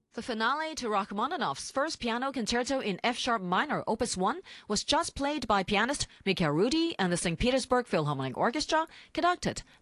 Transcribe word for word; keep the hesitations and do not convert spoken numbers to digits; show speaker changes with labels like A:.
A: The finale to Rachmaninoff's first piano concerto in F-sharp minor, Opus one, was just played by pianist Mikhail Rudi and the Saint Petersburg Philharmonic Orchestra, conducted